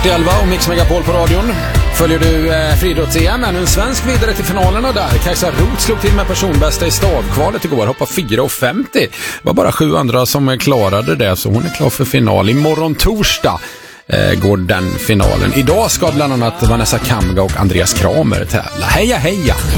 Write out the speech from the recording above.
11 och Mix Megapol på radion. Följer du friidrotts-EM, är nu en svensk vidare till finalerna där. Kajsa Roth slog till med personbästa i stavkvalet igår, hoppar 4,50. Det var bara 7 andra som klarade det, så hon är klar för final. Imorgon torsdag går den finalen. Idag ska bland annat Vanessa Kamga och Andreas Kramer tävla. Heja, heja!